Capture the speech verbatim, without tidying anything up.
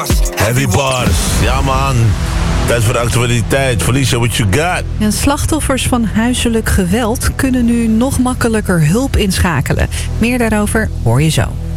Heavy bars. Ja, man. Tijd voor de actualiteit. Felicia, what you got? En slachtoffers van huiselijk geweld kunnen nu nog makkelijker hulp inschakelen. Meer daarover hoor je zo.